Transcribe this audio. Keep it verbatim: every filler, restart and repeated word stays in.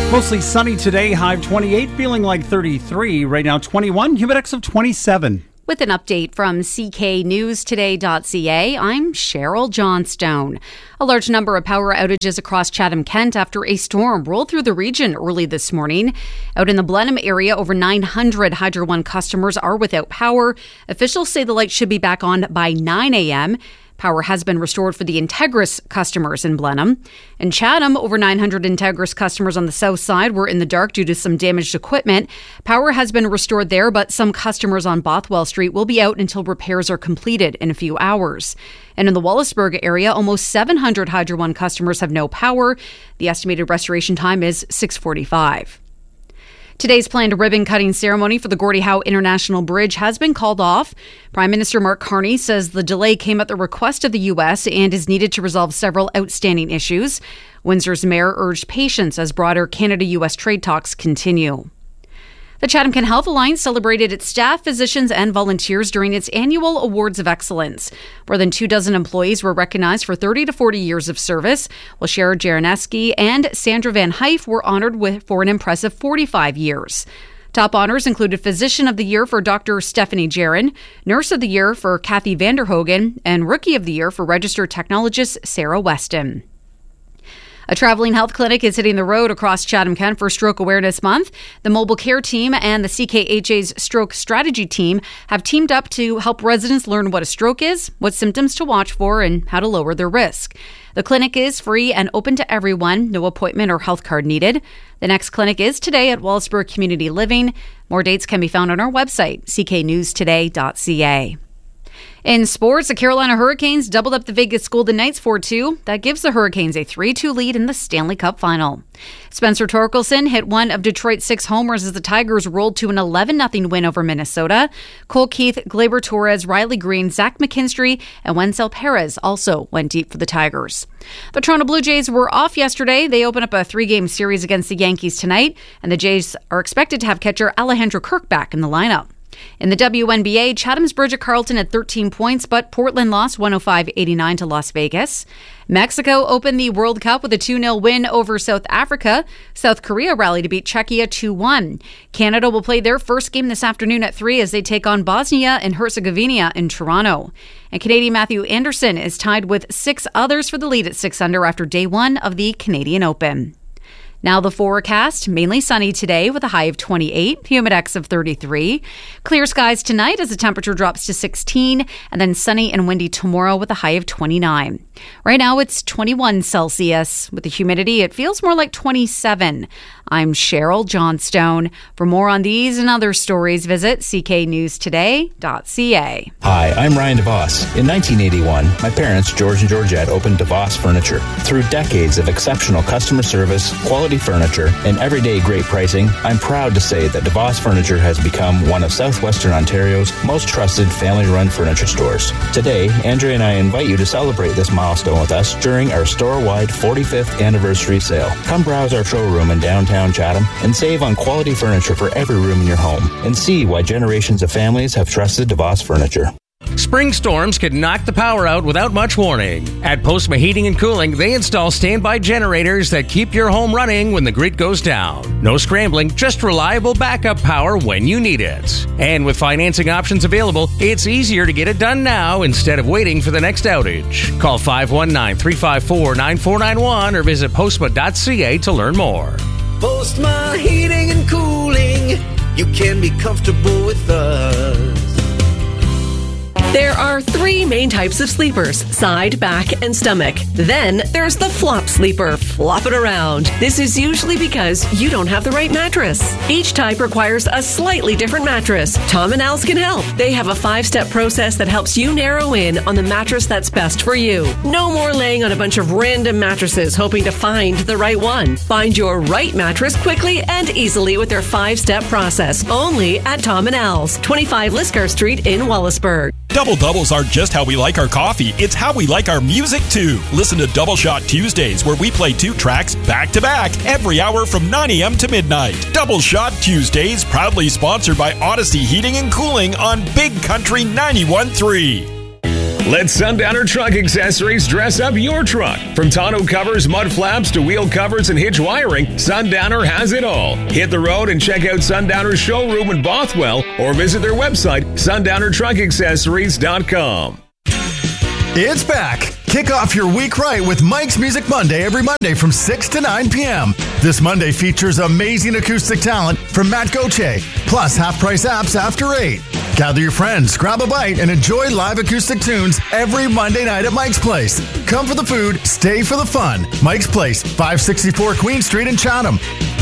Mostly sunny today, high of twenty-eight, feeling like thirty-three. Right now, twenty-one, humidex of twenty-seven. With an update from C K News Today dot C A, I'm Cheryl Johnstone. A large number of power outages across Chatham-Kent after a storm rolled through the region early this morning. Out in the Blenheim area, over nine hundred Hydro One customers are without power. Officials say the lights should be back on by nine a.m. Power has been restored for the Integris customers in Blenheim. In Chatham, over nine hundred Integris customers on the south side were in the dark due to some damaged equipment. Power has been restored there, but some customers on Bothwell Street will be out until repairs are completed in a few hours. And in the Wallaceburg area, almost seven hundred Hydro One customers have no power. The estimated restoration time is six forty-five. Today's planned ribbon-cutting ceremony for the Gordie Howe International Bridge has been called off. Prime Minister Mark Carney says the delay came at the request of the U S and is needed to resolve several outstanding issues. Windsor's mayor urged patience as broader Canada-U S trade talks continue. The Chatham-Kent Health Alliance celebrated its staff, physicians, and volunteers during its annual Awards of Excellence. More than two dozen employees were recognized for thirty to forty years of service, while Shara Jaraneski and Sandra Van Hyfe were honored with, for an impressive forty-five years. Top honors included Physician of the Year for Doctor Stephanie Jaron, Nurse of the Year for Kathy Vanderhogen, and Rookie of the Year for Registered Technologist Sarah Weston. A traveling health clinic is hitting the road across Chatham-Kent for Stroke Awareness Month. The Mobile Care Team and the C K H A's Stroke Strategy Team have teamed up to help residents learn what a stroke is, what symptoms to watch for, and how to lower their risk. The clinic is free and open to everyone, no appointment or health card needed. The next clinic is today at Wallaceburg Community Living. More dates can be found on our website, C K News Today dot C A. In sports, the Carolina Hurricanes doubled up the Vegas Golden Knights four two. That gives the Hurricanes a three two lead in the Stanley Cup final. Spencer Torkelson hit one of Detroit's six homers as the Tigers rolled to an eleven nothing win over Minnesota. Cole Keith, Gleyber Torres, Riley Green, Zach McKinstry, and Wenzel Perez also went deep for the Tigers. The Toronto Blue Jays were off yesterday. They open up a three-game series against the Yankees tonight, and the Jays are expected to have catcher Alejandro Kirk back in the lineup. In the W N B A, Chatham's Bridget Carleton had thirteen points, but Portland lost one oh five eighty-nine to Las Vegas. Mexico opened the World Cup with a two nil win over South Africa. South Korea rallied to beat Czechia two one. Canada will play their first game this afternoon at three as they take on Bosnia and Herzegovina in Toronto. And Canadian Matthew Anderson is tied with six others for the lead at six under after day one of the Canadian Open. Now the forecast, mainly sunny today with a high of twenty-eight, humidex of thirty-three. Clear skies tonight as the temperature drops to sixteen, and then sunny and windy tomorrow with a high of twenty-nine. Right now it's twenty-one Celsius. With the humidity, it feels more like twenty-seven. I'm Cheryl Johnstone. For more on these and other stories, visit C K News Today dot C A. Hi, I'm Ryan DeVos. In nineteen eighty-one, my parents, George and Georgette, opened DeVos Furniture. Through decades of exceptional customer service, quality furniture, and everyday great pricing, I'm proud to say that DeVos Furniture has become one of Southwestern Ontario's most trusted family-run furniture stores. Today, Andrea and I invite you to celebrate this milestone with us during our store-wide forty-fifth anniversary sale. Come browse our showroom in downtown Chatham and save on quality furniture for every room in your home and see why generations of families have trusted DeVos Furniture. Spring storms can knock the power out without much warning. At Postma Heating and Cooling, they install standby generators that keep your home running when the grid goes down. No scrambling, just reliable backup power when you need it. And with financing options available, it's easier to get it done now instead of waiting for the next outage. Call five one nine, three five four, nine four nine one or visit postma dot c a to learn more. Postma Heating and Cooling, you can be comfortable with us. There are three main types of sleepers, side, back, and stomach. Then there's the flop sleeper, flop it around. This is usually because you don't have the right mattress. Each type requires a slightly different mattress. Tom and Al's can help. They have a five-step process that helps you narrow in on the mattress that's best for you. No more laying on a bunch of random mattresses hoping to find the right one. Find your right mattress quickly and easily with their five-step process. Only at Tom and Al's, twenty-five Liscar Street in Wallaceburg. Double doubles aren't just how we like our coffee, it's how we like our music too. Listen to Double Shot Tuesdays, where we play two tracks back to back every hour from nine a.m. to midnight. Double Shot Tuesdays, proudly sponsored by Odyssey Heating and Cooling on Big Country ninety-one point three. Let Sundowner Truck Accessories dress up your truck. From tonneau covers, mud flaps, to wheel covers and hitch wiring, Sundowner has it all. Hit the road and check out Sundowner's showroom in Bothwell or visit their website, sundowner truck accessories dot com. It's back. Kick off your week right with Mike's Music Monday every Monday from six to nine p.m. This Monday features amazing acoustic talent from Matt Goche, plus half-price apps after eight. Gather your friends, grab a bite, and enjoy live acoustic tunes every Monday night at Mike's Place. Come for the food, stay for the fun. Mike's Place, five sixty-four Queen Street in Chatham.